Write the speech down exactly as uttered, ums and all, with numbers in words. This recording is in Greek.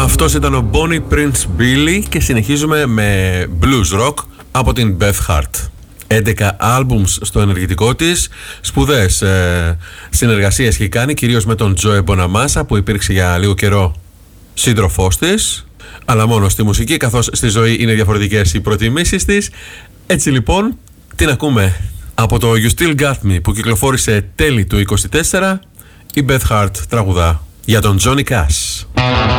Αυτός ήταν ο Bonnie Prince Billy και συνεχίζουμε με blues rock από την Beth Hart. έντεκα albums στο ενεργητικό της, σπουδαίες ε, συνεργασίες έχει κάνει, κυρίως με τον Joe Bonamassa που υπήρξε για λίγο καιρό σύντροφός της, αλλά μόνο στη μουσική, καθώς στη ζωή είναι διαφορετικές οι προτιμήσεις της. Έτσι λοιπόν την ακούμε από το You Still Got Me που κυκλοφόρησε τέλη του είκοσι τέσσερα. Η Beth Hart τραγουδά για τον Johnny Cash.